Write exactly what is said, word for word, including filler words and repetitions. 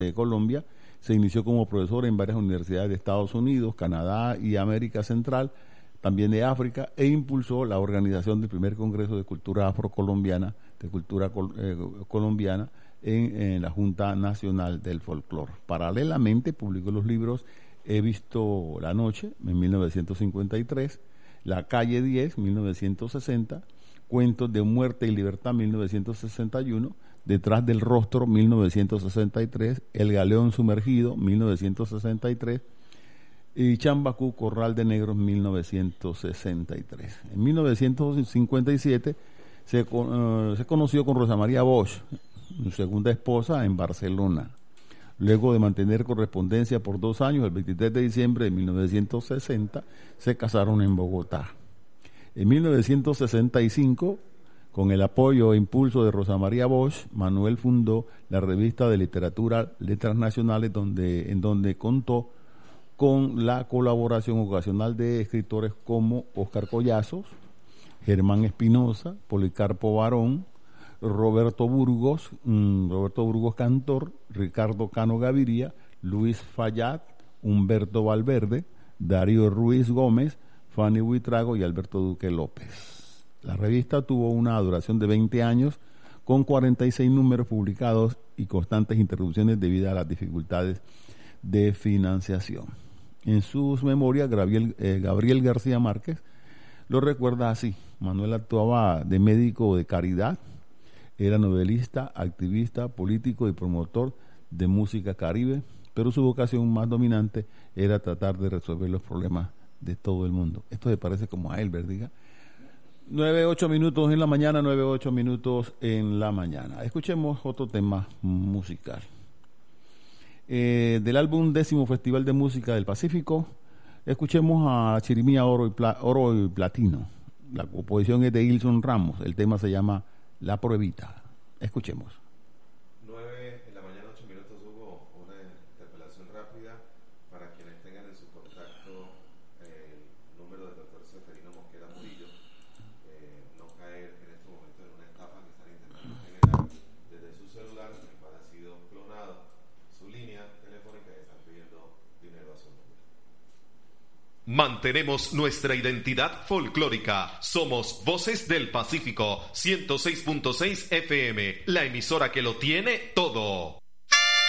de Colombia. Se inició como profesor en varias universidades de Estados Unidos, Canadá y América Central, también de África, e impulsó la organización del primer Congreso de Cultura Afrocolombiana, de Cultura col, eh, Colombiana, en, en la Junta Nacional del Folclore. Paralelamente publicó los libros He visto la noche, en mil novecientos cincuenta y tres, La calle diez, mil novecientos sesenta, Cuentos de muerte y libertad, mil novecientos sesenta y uno, Detrás del rostro, mil novecientos sesenta y tres, El galeón sumergido, mil novecientos sesenta y tres, y Chambacú, Corral de Negros, mil novecientos sesenta y tres. En mil novecientos cincuenta y siete se, uh, se conoció con Rosa María Bosch, su segunda esposa, en Barcelona. Luego de mantener correspondencia por dos años, el veintitrés de diciembre de mil novecientos sesenta, se casaron en Bogotá. En mil novecientos sesenta y cinco, con el apoyo e impulso de Rosa María Bosch, Manuel fundó la revista de literatura Letras Nacionales, donde, en donde contó con la colaboración ocasional de escritores como Óscar Collazos, Germán Espinosa, Policarpo Barón, Roberto Burgos, mmm, Roberto Burgos Cantor, Ricardo Cano Gaviria, Luis Fallat, Humberto Valverde, Darío Ruiz Gómez, Fanny Buitrago y Alberto Duque López. La revista tuvo una duración de veinte años, con cuarenta y seis números publicados y constantes interrupciones debido a las dificultades de financiación. En sus memorias, Gabriel, eh, Gabriel García Márquez lo recuerda así: Manuel actuaba de médico de caridad, era novelista, activista, político y promotor de música caribe, pero su vocación más dominante era tratar de resolver los problemas de todo el mundo. Esto se parece como a él, ¿verdad? nueve, ocho minutos en la mañana, nueve, ocho minutos en la mañana. Escuchemos otro tema musical. Eh, del álbum Décimo Festival de Música del Pacífico, escuchemos a Chirimía Oro y, Pla- Oro y Platino. La composición es de Ilson Ramos, el tema se llama La Pruebita. Escuchemos. nueve en la mañana, ocho minutos, Hugo. Una interpelación rápida para quienes tengan en su contacto el número del doctor Seferino Mosquera Murillo. Eh, no caer en este momento en una estafa que están intentando generar desde su celular, el cual ha sido clonado, su línea telefónica, y están pidiendo dinero a su nombre. Mantenemos nuestra identidad folclórica. Somos Voces del Pacífico, ciento seis punto seis F M, la emisora que lo tiene todo.